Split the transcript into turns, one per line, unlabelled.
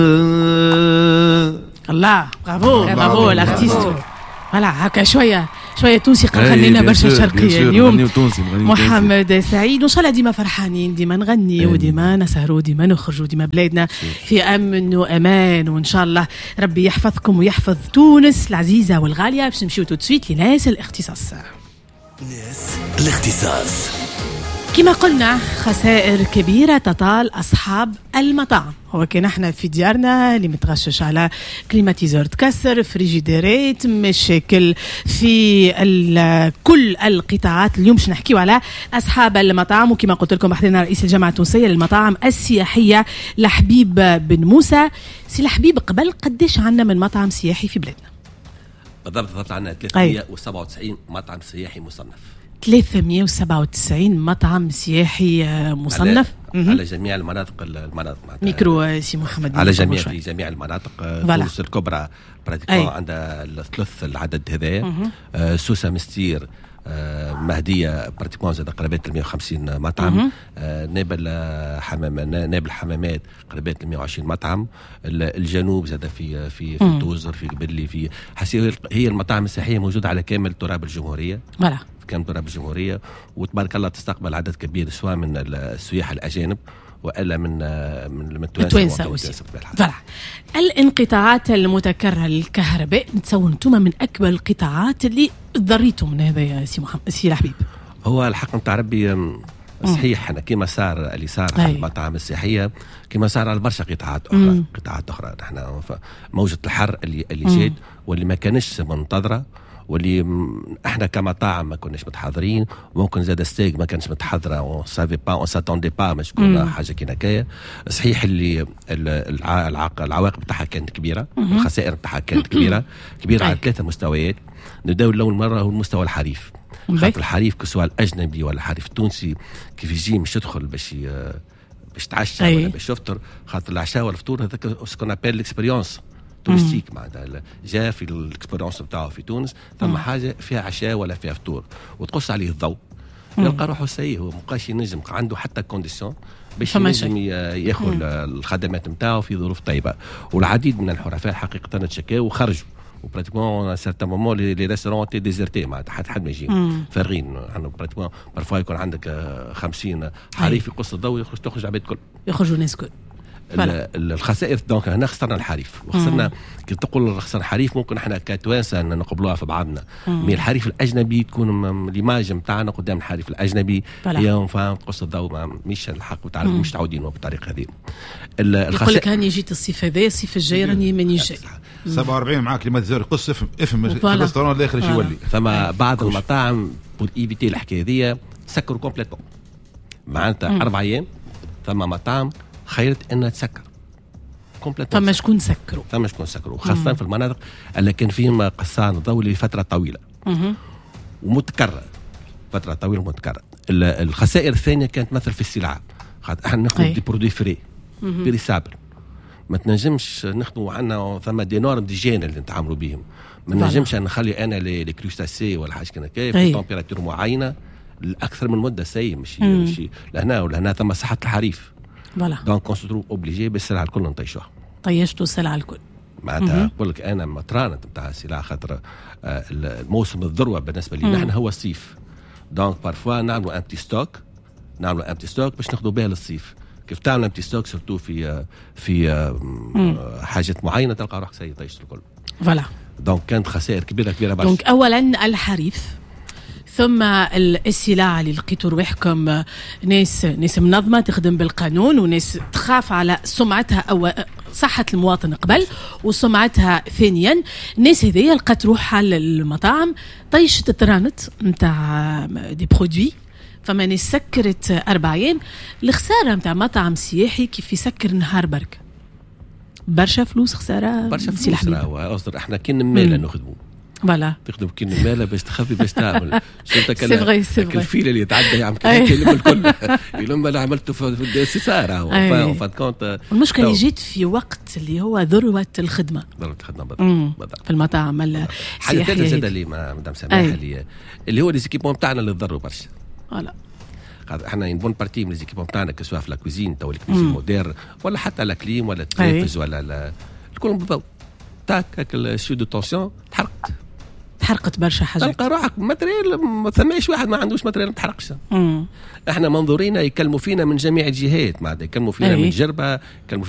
الله برافو الارتيست. فوالا هكا شويه تونسي خلينا برشا شرقيه اليوم. محمد سعيد، وان شاء الله ديما فرحانين، ديما نغني وديما نسهروا وديما نخرجوا وديما بلادنا في امن وامان، وان شاء الله ربي يحفظكم ويحفظ تونس العزيزه والغاليه. باش نمشيو تو سويت لناس الاختصاص.
ناس الاختصاص
كما قلنا خسائر كبيرة تطال أصحاب المطاعم. هو كان احنا في ديارنا اللي متغشش على كليماتيزور تكسر، فريجيديريت، مشاكل في كل القطاعات. اليوم باش نحكيو على أصحاب المطاعم، وكما قلت لكم بحضرنا رئيس الجامعة التونسية للمطاعم السياحية لحبيب بن موسى. سي لحبيب، قبل قديش عنا من مطعم سياحي في بلادنا؟
بالضبط عنا 397 مطعم سياحي مصنف.
397 مطعم سياحي مصنف
على جميع المناطق
ميكرو سي محمد
على جميع المناطق. تونس الكبرى براتيكون عندها الثلث العدد هذا. سوسة مستير مهدية براتيكون زاد قرابات 150 مطعم. نابل الحمامات قرابات 120 مطعم. الجنوب زاد في توزر، في قبلي، في حسي. هي المطاعم السياحية موجودة على كامل تراب الجمهورية. كامل تراب الجمهورية، وتبارك الله تستقبل عدد كبير سواء من السياح الأجانب وإلا من
التوانسة. فوالا الانقطاعات المتكررة للكهرباء، نتصور انتم من أكبر القطاعات اللي ضريتم من هذا يا سي محمد سي لحبيب.
هو الحق نتاع ربي صحيح، أنا كما صار اللي صار على المطاعم السياحية كما صار على برشا قطاعات أخرى. نحن موجة الحر اللي جات واللي ما كانش منتظرة، واللي احنا كمطاعم ما كناش متحضرين، وممكن زاد ستيك ما كانش متحضره، اون سافي با اون ساتوندي با مش كنا حاجه كي نكايه. صحيح اللي العواقب تاعها كانت كبيره، الخسائر تاعها كانت كبيره على 3 مستويات. نبداو اول مره هو المستوى الحريف. خاطر الحريف كسوا الاجنبي ولا الحريف التونسي كيف يجي مش يدخل باش تعشى ولا باش يفطر، خاطر العشاء والفطور هذاك سكون ابيل ليكسبيريونس تورستيك. معناتها جاء في الاكسبيريونس نتاعو في تونس ثم حاجه فيها عشاء ولا فيها فطور، وتقص عليه الضوء يلقى روحه سيء. هو مابقاش ينجم، عنده حتى كونديسيون باش ينجم ياخذ الخدمات نتاعو في ظروف طيبه. والعديد من الحرفاء حقيقه تشكاو وخرجوا، وبراتيكمون سارتان مومون لي ريستورون تي ديزيرتي، معناتها حد ما يجي فارغين. براتيكمون بارفوا يكون عندك 50 حريف يقص الضوء تخرج عباد كل
يخرجوا الناس كل.
الخسائر دونك هنا خسرنا الحريف، وخسرنا كي تقول خسرنا الحريف ممكن احنا كتوانسه نقبلوها في بعضنا. مي الحريف الاجنبي تكون ليماج نتاعنا قدام الحريف الاجنبي هي فاهم قص الضوء مش الحق بتاع مش متعودين بالطريقه هذه.
يقول لك هاني جيت الصيف هذا الصيف الجاي راني ماني جاي
47 معاك لما تزور قص افهم الريستوران الاخر ايش يولي.
ثم بعض المطاعم بور ايفيتي الحكايه هذه سكروا كومبليتوم، معناتها 4 ايام ثم مطاعم خيرت انها تسكر كومبليتوم.
فما شكون سكروا
خاصه في المناطق اللي كان فيهم قصان ضوء لفتره طويله ومتكرر، فتره طويله ومتكرر. الخسائر الثانيه كانت مثل في السلعه، خاطر احنا ناخذ دي برودوي فري بيريسابل، ما تنجمش نخدموا عندنا ثم دي نورم ديجين اللي نتعاملوا بهم. ما نجمش نخلي انا لي كروستاسي ولا حاجه كنا كيف في تمبيراتور معينه لاكثر من مده سي مش لهنا ولهنا. ثم صحه الحريف دونك كون سو اوبليجي بالسلعه الكل نطيشوها.
طيشتوا السلعه الكل
معناتها نقول لك انا مطرانه نتاع السلعه، خاطر الموسم الذروه بالنسبه لي نحن هو الصيف. دونك بارفوا نعملوا امتي ستوك باش ناخذوا بها للصيف. كيف تعمل امتي ستوك سورتو في حاجات معينه تلقى روحك سي طيشت الكل.
فوالا
دونك كانت خسائر كبيره برشا.
دونك اولا الحريف، ثم السلع اللي لقيتوا رواحكم ناس منظمه تخدم بالقانون، وناس تخاف على سمعتها او صحه المواطن قبل وسمعتها ثانيا. الناس هذيا لقات روحها للمطاعم طيشت الترانت نتاع دي برودوي. فما ناس سكرت 4 ايام. الخساره نتاع مطعم سياحي كيف يسكر نهار برك برشا فلوس خساره.
برشا فلوس راهو احنا كي نماله نخدموا
فوالا
تخدم كي نماله باش تخفي باش تعمل شفتك
الفيل
اللي يتعدى يعمل كلام الكل لما اللي عملته في السيسار هو فان كونت.
المشكله اللي جيت في وقت اللي هو ذروه الخدمه
بالضبط
في المطاعم السياحيه.
حاجه ثالثه زاد اللي مدام سماح اللي هو ليزيكيبمون تاعنا اللي ضروا برشا.
فوالا
احنا ان بون بارتي من ليزيكيبون تاعنا كسوا في لا كوزين تو الكوزين مودير ولا حتى لا كليم ولا التلفز ولا الكل بالضبط تاك هاك الشو دو تونسيون
تحرقت برشا حاجات.
تلقى روحك ماتريال ما ثماش واحد ما عندوش ماتريال ما تحرقش. احنا منظورينا يكلموا فينا من جميع الجهات، معناتها يكلموا فينا من جربه، يكلموا